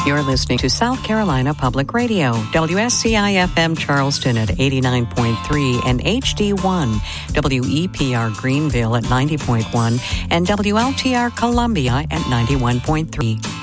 You're listening to South Carolina Public Radio, WSCI-FM Charleston at 89.3 and HD1, WEPR Greenville at 90.1, and WLTR Columbia at 91.3.